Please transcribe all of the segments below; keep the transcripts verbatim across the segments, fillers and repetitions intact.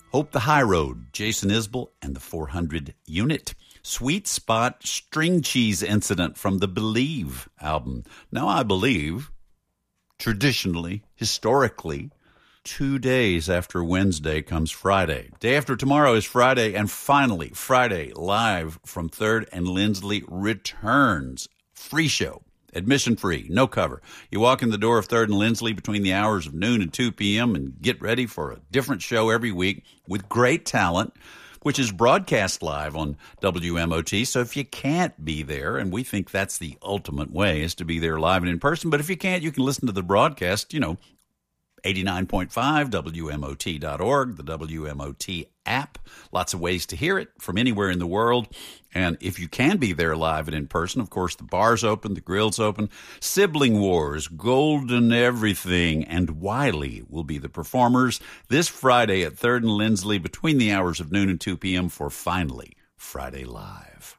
Hope the High Road, Jason Isbell and the four hundred Unit. Sweet Spot String Cheese Incident from the Believe album. Now, I believe, traditionally, historically, two days after Wednesday comes Friday. Day after tomorrow is Friday, and finally, Friday Live from third and Lindsley returns. Free show. Admission free, no cover. You walk in the door of third and Lindsley between the hours of noon and two p.m. and get ready for a different show every week with great talent, which is broadcast live on W M O T. So if you can't be there, and we think that's the ultimate way, is to be there live and in person, but if you can't, you can listen to the broadcast, you know, eighty-nine point five, W M O T dot org, the W M O T app. Lots of ways to hear it from anywhere in the world. And if you can be there live and in person, of course, the bar's open, the grill's open. Sibling Wars, Golden Everything, and Wiley will be the performers this Friday at third and Lindsley between the hours of noon and two p.m. for Finally Friday Live.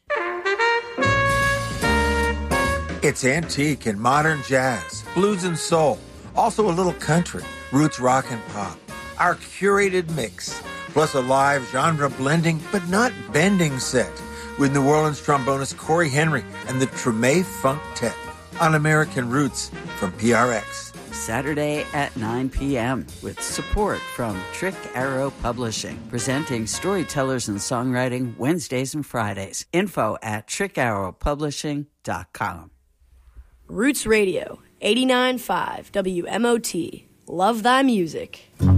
It's antique and modern jazz, blues and soul, also a little country, roots rock and pop. Our curated mix, plus a live genre blending but not bending set with New Orleans trombonist Corey Henry and the Treme Funktet on American Roots from P R X. Saturday at nine p.m. with support from Trick Arrow Publishing, presenting storytellers and songwriting Wednesdays and Fridays. Info at trick arrow publishing dot com. Roots Radio, eighty-nine point five W M O T. Love thy music.